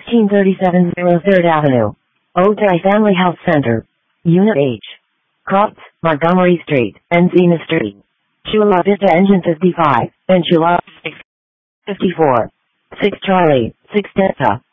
1537 3rd Avenue. Ojai Family Health Center. Unit H. Crops, Montgomery Street, Encina Street. Chula Vista Engine 55, and Chula 654. 6 Charlie, 6 Delta.